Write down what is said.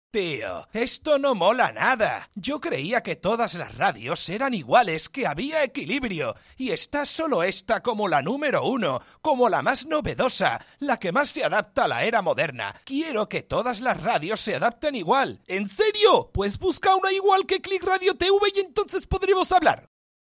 Tío, esto no mola nada. Yo creía que todas las radios eran iguales, que había equilibrio. Y está solo esta como la número 1, como la más novedosa, la que más se adapta a la era moderna. Quiero que todas las radios se adapten igual. ¿En serio? Pues busca una igual que Click Radio TV y entonces podremos hablar.